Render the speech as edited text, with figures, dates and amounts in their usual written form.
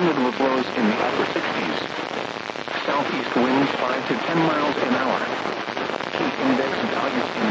humid with lows in the upper 60s. Southeast winds 5 to 10 miles an hour. Heat index values in